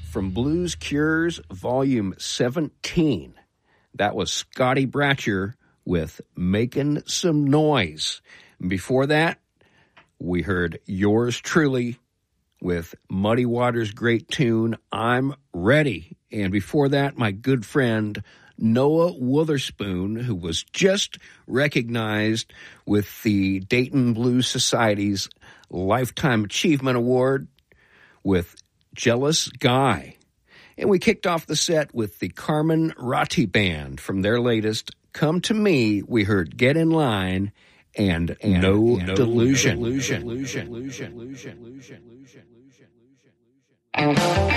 from Blues Cures Volume 17. That was Scotty Bratcher with Making Some Noise. Before that, we heard yours truly with Muddy Waters' great tune, I'm Ready. And before that, my good friend Noah Witherspoon, who was just recognized with the Dayton Blues Society's Lifetime Achievement Award with Jealous Guy. And we kicked off the set with the Carmen Ratti Band from their latest Come to Me. We heard Get in Line and No Delusion.